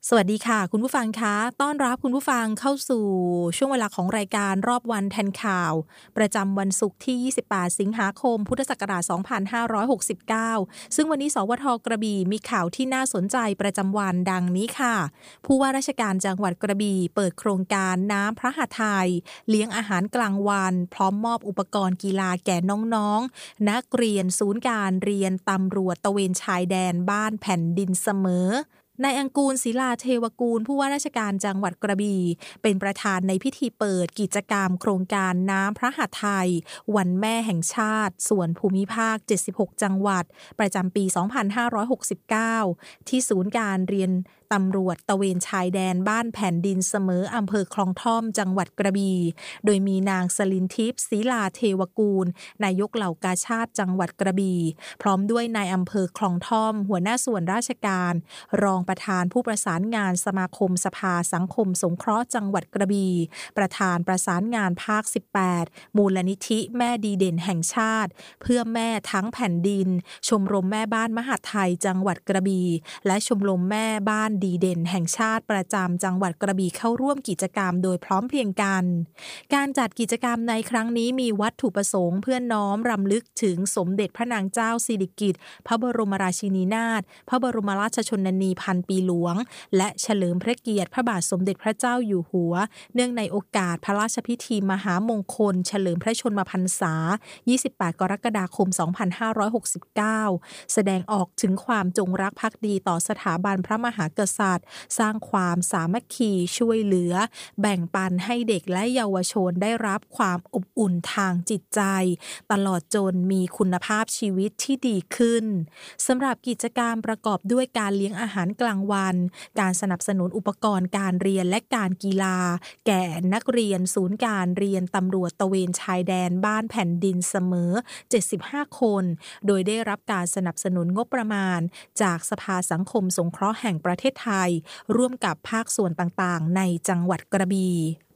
สวัสดีค่ะคุณผู้ฟังคะต้อนรับคุณผู้ฟังเข้าสู่ช่วงเวลาของรายการรอบวันทันข่าวประจำวันศุกร์ที่ 28 สิงหาคม พุทธศักราช 2569 ซึ่งวันนี้สวท.กระบี่มีข่าวที่น่าสนใจประจำวันดังนี้ค่ะผู้ว่าราชการจังหวัดกระบี่เปิดโครงการน้ำพระหฤทัยเลี้ยงอาหารกลางวันพร้อมมอบอุปกรณ์กีฬาแก่น้องๆนักเรียนศูนย์การเรียนตำรวจตระเวนชายแดนบ้านแผ่นดินเสมอนายอังกูลศิลาเทวกูลผู้ว่าราชการจังหวัดกระบี่เป็นประธานในพิธีเปิดกิจกรรมโครงการน้ำพระหฤทัยวันแม่แห่งชาติส่วนภูมิภาค76จังหวัดประจำปี 2569 ที่ศูนย์การเรียนตำรวจตระเวนชายแดนบ้านแผ่นดินเสมออำเภอคลองท่อมจังหวัดกระบี่โดยมีนางสลินทิพย์ศิลาเทวกูลนายกเหล่ากาชาติจังหวัดกระบี่พร้อมด้วยนายอำเภอคลองท่อมหัวหน้าส่วนราชการรองประธานผู้ประสานงานสมาคมสภาสังคมสงเคราะห์จังหวัดกระบี่ประธานประสานงานภาค18มูลนิธิแม่ดีเด่นแห่งชาติเพื่อแม่ทั้งแผ่นดินชมรมแม่บ้านมหาดไทยจังหวัดกระบี่และชมรมแม่บ้านดีเด่นแห่งชาติประจำจังหวัดกระบี่เข้าร่วมกิจกรรมโดยพร้อมเพรียงกันการจัดกิจกรรมในครั้งนี้มีวัตถุประสงค์เพื่อน้อมรำลึกถึงสมเด็จพระนางเจ้าสิริกิติ์พระบรมราชินีนาถพระบรมราชชนนีพันปีหลวงและเฉลิมพระเกียรติพระบาทสมเด็จพระเจ้าอยู่หัวเนื่องในโอกาสพระราชพิธีมหามงคลเฉลิมพระชนมพรรษา28กรกฎาคม2569แสดงออกถึงความจงรักภักดีต่อสถาบันพระมหากษัตริย์สร้างความสามัคคีช่วยเหลือแบ่งปันให้เด็กและเยาวชนได้รับความอบอุ่นทางจิตใจตลอดจนมีคุณภาพชีวิตที่ดีขึ้นสำหรับกิจกรรมประกอบด้วยการเลี้ยงอาหารกลางวันการสนับสนุนอุปกรณ์การเรียนและการกีฬาแก่นักเรียนศูนย์การเรียนตำรวจตระเวนชายแดนบ้านแผ่นดินเสมอ75คนโดยได้รับการสนับสนุนงบประมาณจากสภาสังคมสงเคราะห์แห่งประเทศไทยร่วมกับภาคส่วนต่างๆในจังหวัดกระบี่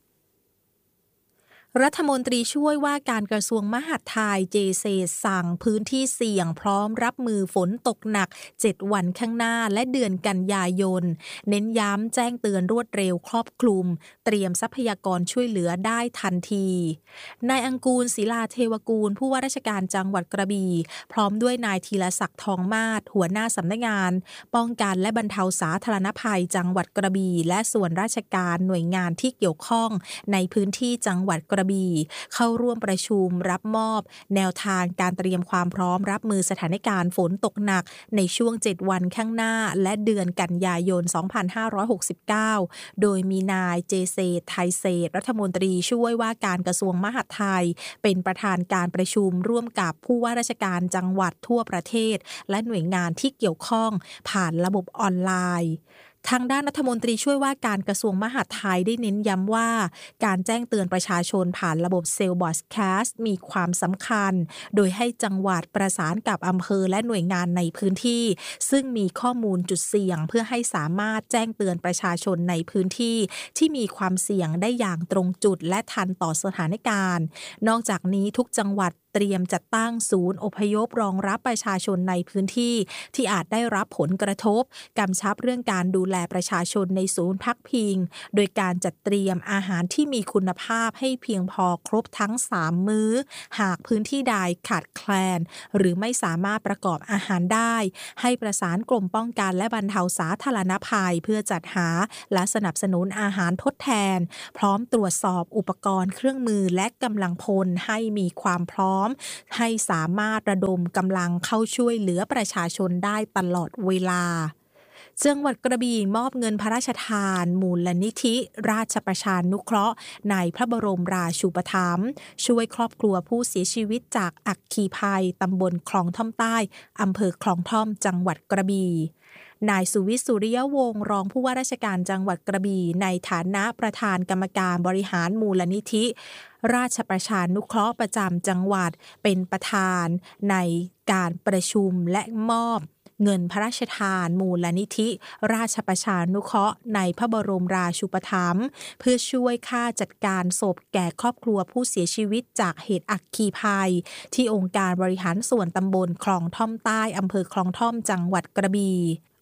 รัฐมนตรีช่วยว่าการกระทรวงมหาดไทยเจเซสั่งพื้นที่เสี่ยงพร้อมรับมือฝนตกหนัก7วันข้างหน้าและเดือนกันยายนเน้นย้ำแจ้งเตือนรวดเร็วครอบคลุมเตรียมทรัพยากรช่วยเหลือได้ทันทีนายอังกูลศิลาเทวกูลผู้ว่าราชการจังหวัดกระบี่พร้อมด้วยนายธีรศักดิ์ทองมาศหัวหน้าสำนักงานป้องกันและบรรเทาสาธารณภัยจังหวัดกระบี่และส่วนราชการหน่วยงานที่เกี่ยวข้องในพื้นที่จังหวัดกระบี่เข้าร่วมประชุมรับมอบแนวทางการเตรียมความพร้อมรับมือสถานการณ์ฝนตกหนักในช่วง7วันข้างหน้าและเดือนกันยายน2569โดยมีนายเจเซไทยเศรษฐ์รัฐมนตรีช่วยว่าการกระทรวงมหาดไทยเป็นประธานการประชุมร่วมกับผู้ว่าราชการจังหวัดทั่วประเทศและหน่วยงานที่เกี่ยวข้องผ่านระบบออนไลน์ทางด้านรัฐมนตรีช่วยว่าการกระทรวงมหาดไทยได้เน้นย้ำว่าการแจ้งเตือนประชาชนผ่านระบบเซลล์บอดแคสต์มีความสำคัญโดยให้จังหวัดประสานกับอำเภอและหน่วยงานในพื้นที่ซึ่งมีข้อมูลจุดเสี่ยงเพื่อให้สามารถแจ้งเตือนประชาชนในพื้นที่ที่มีความเสี่ยงได้อย่างตรงจุดและทันต่อสถานการณ์นอกจากนี้ทุกจังหวัดเตรียมจัดตั้งศูนย์อพยพรองรับประชาชนในพื้นที่ที่อาจได้รับผลกระทบกำชับเรื่องการดูแลประชาชนในศูนย์พักพิงโดยการจัดเตรียมอาหารที่มีคุณภาพให้เพียงพอครบทั้ง3มื้อหากพื้นที่ใดขาดแคลนหรือไม่สามารถประกอบอาหารได้ให้ประสานกรมป้องกันและบรรเทาสาธารณภัยเพื่อจัดหาและสนับสนุนอาหารทดแทนพร้อมตรวจสอบอุปกรณ์เครื่องมือและกำลังพลให้มีความพร้อมให้สามารถระดมกำลังเข้าช่วยเหลือประชาชนได้ตลอดเวลาจังหวัดกระบี่มอบเงินพระราชทานมูลนิธิราชประชานุเคราะห์ในพระบรมราชูปถัมภ์ช่วยครอบครัวผู้เสียชีวิตจากอัคคีภัยตำบลคลองท่อมใต้อำเภอคลองท่อมจังหวัดกระบี่นายสุวิทย์สุริยวงศ์รองผู้ว่าราชการจังหวัดกระบี่ในฐานะประธานกรรมการบริหารมูลนิธิราชประชานุเคราะห์ประจำจังหวัดเป็นประธานในการประชุมและมอบเงินพระราชทานมูลนิธิราชประชานุเคราะห์ในพระบรมราชูปถัมภ์เพื่อช่วยค่าจัดการศพแก่ครอบครัวผู้เสียชีวิตจากเหตุอัคคีภัยที่องค์การบริหารส่วนตำบลคลองท่อมใต้อำเภอคลองท่อมจังหวัดกระบี่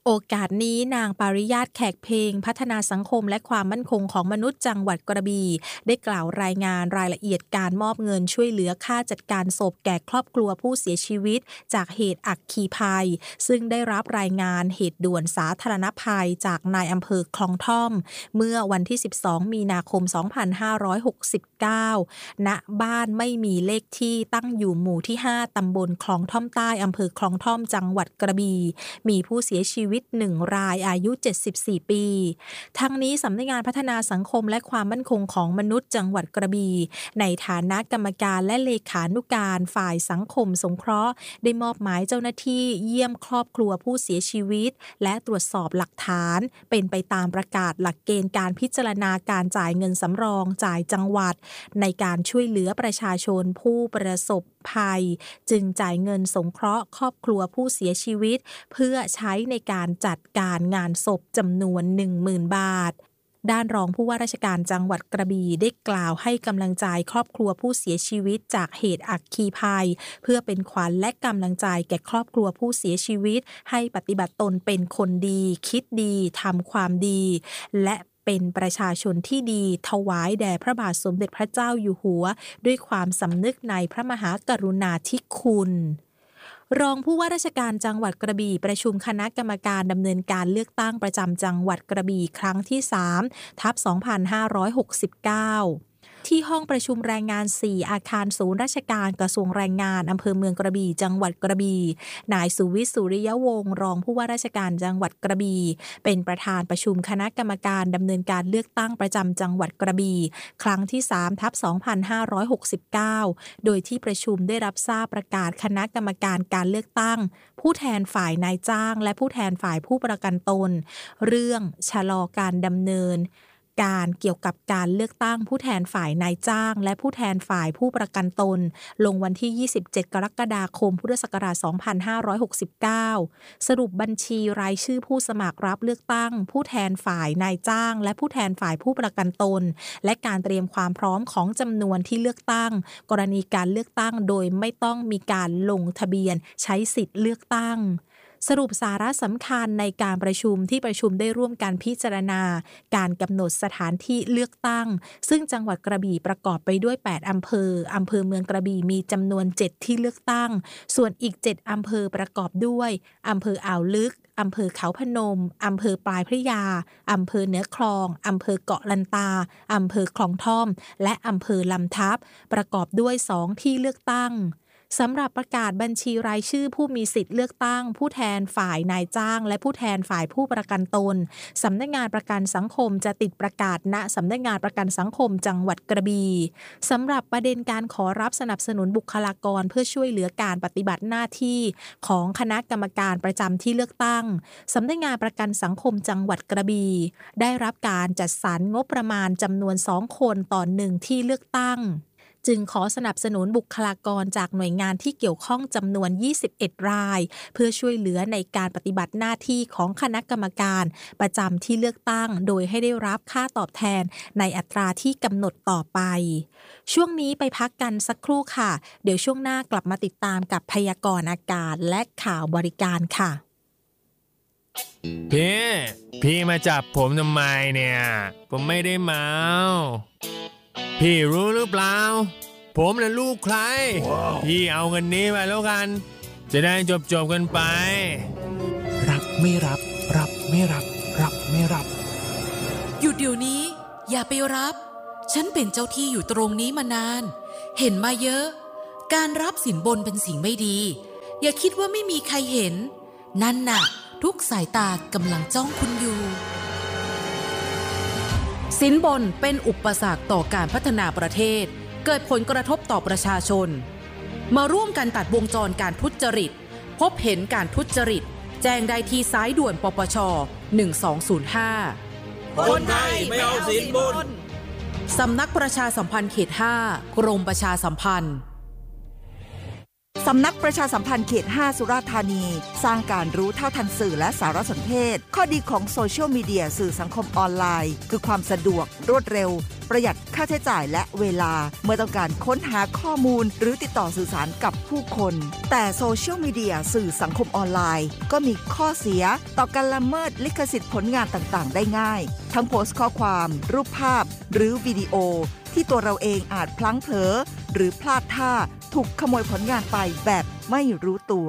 โอกาสนี้นางปาริยาตแขกเพลงพัฒนาสังคมและความมั่นคงของมนุษย์จังหวัดกระบี่ได้กล่าวรายงานรายละเอียดการมอบเงินช่วยเหลือค่าจัดการศพแก่ครอบครัวผู้เสียชีวิตจากเหตุอัคคีภัยซึ่งได้รับรายงานเหตุด่วนสาธารณภัยจากนายอำเภอคลองท่อมเมื่อวันที่12มีนาคม2569ณบ้านไม่มีเลขที่ตั้งอยู่หมู่ที่5ตำบลคลองท่อมใต้อำเภอคลองท่อมจังหวัดกระบี่มีผู้เสียชีวิต1รายอายุ74ปีทั้งนี้สำนักงานพัฒนาสังคมและความมั่นคงของมนุษย์จังหวัดกระบี่ในฐานะกรรมการและเลขานุการฝ่ายสังคมสงเคราะห์ได้มอบหมายเจ้าหน้าที่เยี่ยมครอบครัวผู้เสียชีวิตและตรวจสอบหลักฐานเป็นไปตามประกาศหลักเกณฑ์การพิจารณาการจ่ายเงินสำรองจ่ายจังหวัดในการช่วยเหลือประชาชนผู้ประสบภัยจึงจ่ายเงินสงเคราะห์ครอบครัวผู้เสียชีวิตเพื่อใช้ในการจัดการงานศพจำนวน 10,000 บาทด้านรองผู้ว่าราชการจังหวัดกระบี่ได้กล่าวให้กำลังใจครอบครัวผู้เสียชีวิตจากเหตุอัคคีภัยเพื่อเป็นขวัญและกำลังใจแก่ครอบครัวผู้เสียชีวิตให้ปฏิบัติตนเป็นคนดีคิดดีทำความดีและเป็นประชาชนที่ดีถวายแด่พระบาทสมเด็จพระเจ้าอยู่หัวด้วยความสำนึกในพระมหากรุณาธิคุณรองผู้ว่าราชการจังหวัดกระบี่ประชุมคณะกรรมการดำเนินการเลือกตั้งประจำจังหวัดกระบี่ครั้งที่3/2569ที่ห้องประชุมแรงงาน4อาคารศูนย์ราชการกระทรวงแรงงานอำเภอเมืองกระบี่จังหวัดกระบี่นายสุวิทย์สุริยวงศ์รองผู้ว่าราชการจังหวัดกระบี่เป็นประธานประชุมคณะกรรมการดำเนินการเลือกตั้งประจำจังหวัดกระบี่ครั้งที่3/2569โดยที่ประชุมได้รับทราบประกาศคณะกรรมการการเลือกตั้งผู้แทนฝ่ายนายจ้างและผู้แทนฝ่ายผู้ประกันตนเรื่องชะลอการดำเนินการเกี่ยวกับการเลือกตั้งผู้แทนฝ่ายนายจ้างและผู้แทนฝ่ายผู้ประกันตนลงวันที่27กรกฎาคมพุทธศักราช2569สรุปบัญชีรายชื่อผู้สมัครรับเลือกตั้งผู้แทนฝ่ายนายจ้างและผู้แทนฝ่ายผู้ประกันตนและการเตรียมความพร้อมของจำนวนที่เลือกตั้งกรณีการเลือกตั้งโดยไม่ต้องมีการลงทะเบียนใช้สิทธิ์เลือกตั้งสรุปสาระสำคัญในการประชุมที่ประชุมได้ร่วมกันพิจารณาการกำหนดสถานที่เลือกตั้งซึ่งจังหวัดกระบี่ประกอบไปด้วย8อำเภอเมืองกระบี่มีจำนวน7ที่เลือกตั้งส่วนอีก7อำเภอประกอบด้วยอำเภออ่าวลึกอำเภอเขาพนมอำเภอปลายพระยาอำเภอเหนือคลองอำเภอเกาะลันตาอำเภอคลองท่อมและอำเภอลำทับประกอบด้วย2ที่เลือกตั้งสำหรับประกาศบัญชีรายชื่อผู้มีสิทธิ์เลือกตั้งผู้แทนฝ่ายนายจ้างและผู้แทนฝ่ายผู้ประกันตนสำนักงานประกันสังคมจะติดประกาศณสำนักงานประกันสังคมจังหวัดกระบี่สำหรับประเด็นการขอรับสนับสนุนบุคลากรเพื่อช่วยเหลือการปฏิบัติหน้าที่ของคณะกรรมการประจำที่เลือกตั้งสำนักงานประกันสังคมจังหวัดกระบี่ได้รับการจัดสรรงบประมาณจำนวน2คนต่อ1ที่เลือกตั้งจึงขอสนับสนุนบุคลากรจากหน่วยงานที่เกี่ยวข้องจำนวน21รายเพื่อช่วยเหลือในการปฏิบัติหน้าที่ของคณะกรรมการประจำที่เลือกตั้งโดยให้ได้รับค่าตอบแทนในอัตราที่กำหนดต่อไปช่วงนี้ไปพักกันสักครู่ค่ะเดี๋ยวช่วงหน้ากลับมาติดตามกับพยากรณ์อากาศและข่าวบริการค่ะพี่มาจับผมทำไมเนี่ยผมไม่ได้เมาพี่รู้หรือเปล่าผมน่ะลูกใคร พี่เอาเงินนี้ไปแล้วกันจะได้จบกันไปรับไม่รับรับไม่รับรับไม่รับหยุดเดี๋ยวนี้อย่าไปรับฉันเป็นเจ้าที่อยู่ตรงนี้มานานเห็นมาเยอะการรับสินบนเป็นสิ่งไม่ดีอย่าคิดว่าไม่มีใครเห็นนั่นน่ะทุกสายตากำลังจ้องคุณอยู่สินบนเป็นอุปสรรคต่อการพัฒนาประเทศเกิดผลกระทบต่อประชาชนมาร่วมกันตัดวงจรการทุจริตพบเห็นการทุจริตแจ้งได้ที่สายด่วนปปช1205 คนไทยไม่เอาสินบนสำนักประชาสัมพันธ์เขต5กรมประชาสัมพันธ์สำนักประชาสัมพันธ์เขต5สุราษฎร์ธานีสร้างการรู้เท่าทันสื่อและสารสนเทศข้อดีของโซเชียลมีเดียสื่อสังคมออนไลน์คือความสะดวกรวดเร็วประหยัดค่าใช้จ่ายและเวลาเมื่อต้องการค้นหาข้อมูลหรือติดต่อสื่อสารกับผู้คนแต่โซเชียลมีเดียสื่อสังคมออนไลน์ก็มีข้อเสียต่อการละเมิดลิขสิทธิ์ผลงานต่างๆได้ง่ายทั้งโพสต์ข้อความรูปภาพหรือวิดีโอที่ตัวเราเองอาจพลั้งเผลอหรือพลาดท่าถูกขโมยผลงานไปแบบไม่รู้ตัว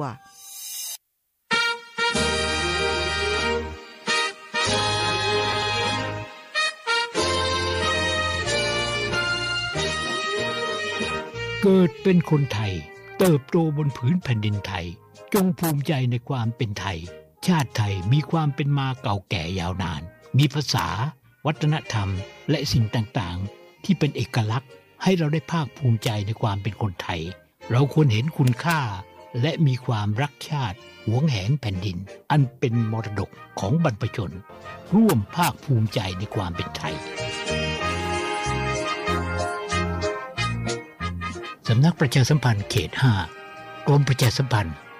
เกิดเป็นคนไทยเติบโตบนผืนแผ่นดินไทยจงภูมิใจในความเป็นไทยชาติไทยมีความเป็นมาเก่าแก่ยาวนานมีภาษาวัฒนธรรมและสิ่งต่างๆที่เป็นเอกลักษณ์ให้เราได้ภาคภูมิใจในความเป็นคนไทยเราควรเห็นคุณค่าและมีความรักชาติหวงแหนแผ่นดินอันเป็นมรดกของบรรพชนร่วมภาคภูมิใจในความเป็นไทยสำนักประชาสัมพันธ์เขต 5 กรมประชาสัมพันธ์